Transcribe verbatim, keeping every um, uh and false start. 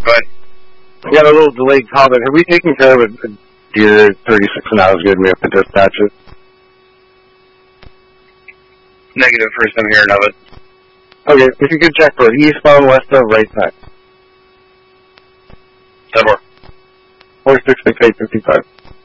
But we got a little delayed call, but have we taken care of a, a deer thirty-six and Osgood? We have to dispatch it. negative, first I'm hearing of it. Okay, if you could check for eastbound, westbound, right side. ten four. four six six eight fifty-five.